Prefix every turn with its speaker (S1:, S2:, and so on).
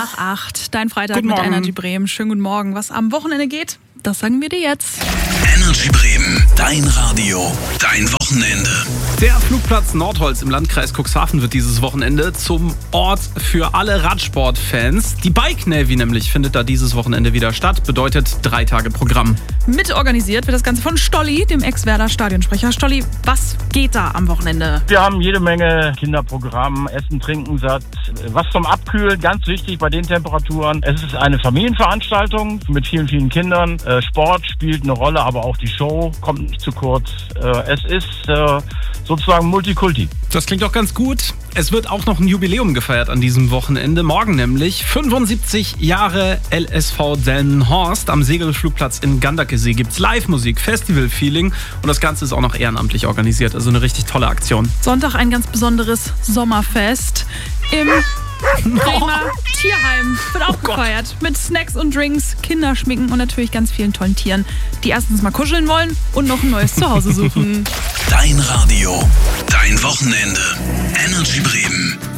S1: nach 8. Dein Freitag
S2: Guten
S1: mit
S2: Morgen.
S1: Energy Bremen. Schönen guten Morgen. Was am Wochenende geht, das sagen wir dir jetzt.
S3: Energy Bremen, dein Radio, dein Wochenende.
S2: Der Flugplatz Nordholz im Landkreis Cuxhaven wird dieses Wochenende zum Ort für alle Radsportfans. Die Bike Navy nämlich findet da dieses Wochenende wieder statt, bedeutet 3 Tage Programm.
S1: Mitorganisiert wird das Ganze von Stolli, dem Ex-Werder-Stadionsprecher. Stolli, was geht da am Wochenende?
S4: Wir haben jede Menge Kinderprogramm, Essen, Trinken, satt, was zum Abkühlen, ganz wichtig bei den Temperaturen. Es ist eine Familienveranstaltung mit vielen, vielen Kindern. Sport spielt eine Rolle, aber auch die Show kommt nicht zu kurz. Es ist sozusagen Multikulti.
S2: Das klingt doch ganz gut. Es wird auch noch ein Jubiläum gefeiert an diesem Wochenende. Morgen nämlich 75 Jahre LSV Delmenhorst. Am Segelflugplatz in Gandakesee gibt's Live-Musik, Festival-Feeling und das Ganze ist auch noch ehrenamtlich organisiert. Also eine richtig tolle Aktion.
S1: Sonntag ein ganz besonderes Sommerfest im Bremer Tierheim. Wird auch gefeiert. Mit Snacks und Drinks, Kinderschminken und natürlich ganz vielen tollen Tieren, die erstens mal kuscheln wollen und noch ein neues Zuhause suchen.
S3: Dein Radio, dein Wochenende. Energy Bremen.